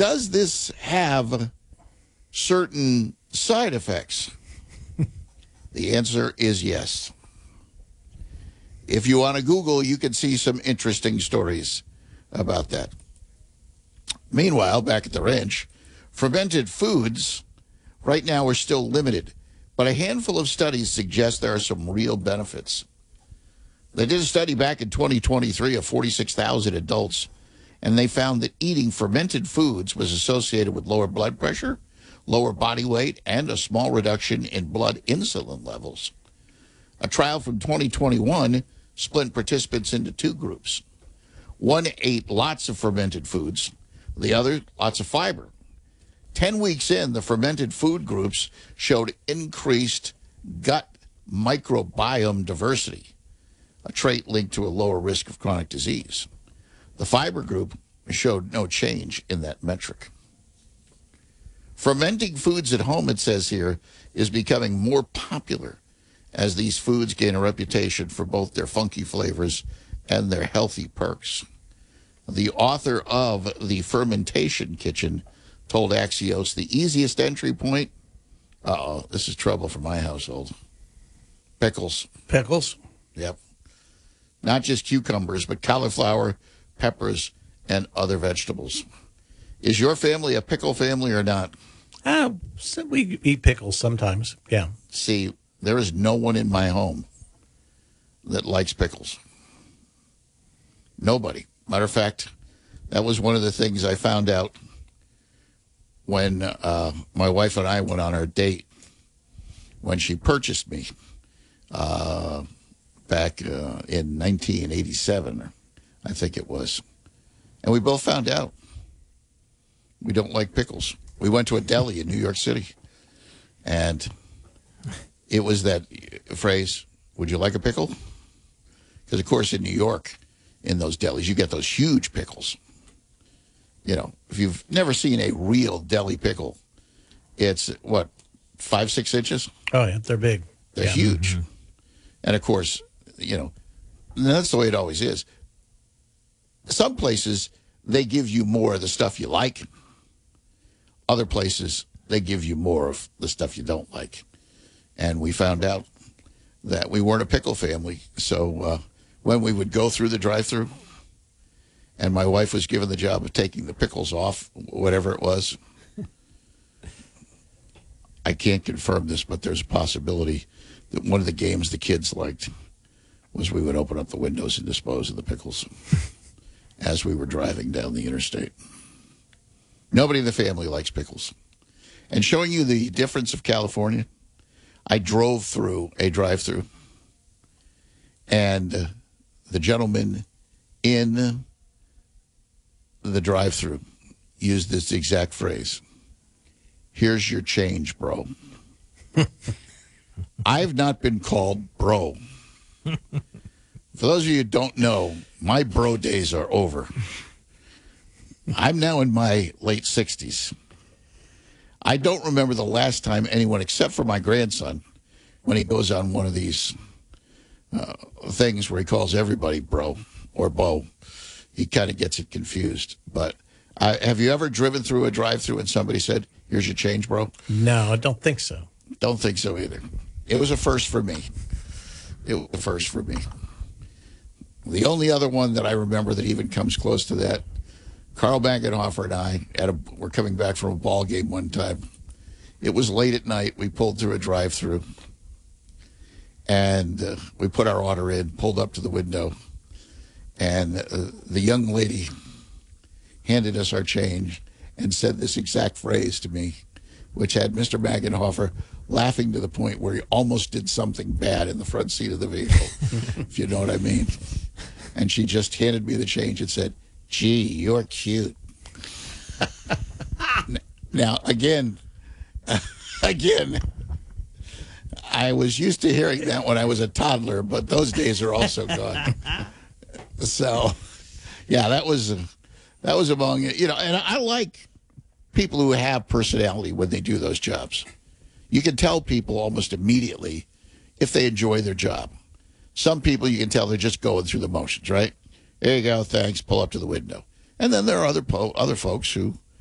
does this have certain side effects? The answer is yes. If you want to Google, you can see some interesting stories about that. Meanwhile, back at the ranch, fermented foods right now are still limited, but a handful of studies suggest there are some real benefits. They did a study back in 2023 of 46,000 adults, and they found that eating fermented foods was associated with lower blood pressure, lower body weight, and a small reduction in blood insulin levels. A trial from 2021 split participants into two groups. One ate lots of fermented foods, the other lots of fiber. 10 weeks in, the fermented food groups showed increased gut microbiome diversity, a trait linked to a lower risk of chronic disease. The fiber group showed no change in that metric. Fermenting foods at home, it says here, is becoming more popular as these foods gain a reputation for both their funky flavors and their healthy perks. The author of The Fermentation Kitchen told Axios the easiest entry point, this is trouble for my household, pickles. Pickles? Yep. Not just cucumbers, but cauliflower, peppers, and other vegetables. Is your family a pickle family or not? So we eat pickles sometimes, yeah. See, there is no one in my home that likes pickles. Nobody. Matter of fact, that was one of the things I found out when my wife and I went on our date, when she purchased me back in 1987, I think it was. And we both found out we don't like pickles. We went to a deli in New York City, and it was that phrase, would you like a pickle? Because, of course, in New York, in those delis, you get those huge pickles. You know, if you've never seen a real deli pickle, it's, 5-6 inches? Oh, yeah, they're big. They're huge. Mm-hmm. And, of course, you know, that's the way it always is. Some places, they give you more of the stuff you like. Other places, they give you more of the stuff you don't like. And we found out that we weren't a pickle family. So when we would go through the drive-thru, and my wife was given the job of taking the pickles off, whatever it was, I can't confirm this, but there's a possibility that one of the games the kids liked was we would open up the windows and dispose of the pickles as we were driving down the interstate. Nobody in the family likes pickles. And showing you the difference of California, I drove through a drive-thru, and the gentleman in the drive-thru used this exact phrase, "Here's your change, bro." I've not been called bro. For those of you who don't know, my bro days are over. I'm now in my late 60s. I don't remember the last time anyone, except for my grandson, when he goes on one of these things where he calls everybody bro or bo, he kind of gets it confused. But have you ever driven through a drive-thru and somebody said, "Here's your change, bro"? No, I don't think so. Don't think so either. It was a first for me. It was a first for me. The only other one that I remember that even comes close to that, Carl Bangenhofer and I were coming back from a ball game one time. It was late at night. We pulled through a drive-thru, and we put our order in, pulled up to the window, and the young lady handed us our change and said this exact phrase to me, which had Mr. Bangenhofer laughing to the point where he almost did something bad in the front seat of the vehicle, if you know what I mean. And she just handed me the change and said, "Gee, you're cute." Now, again, I was used to hearing that when I was a toddler, but those days are also gone. So, yeah, that was among, and I like people who have personality when they do those jobs. You can tell people almost immediately if they enjoy their job. Some people you can tell they're just going through the motions, right? There you go, thanks, pull up to the window. And then there are other folks who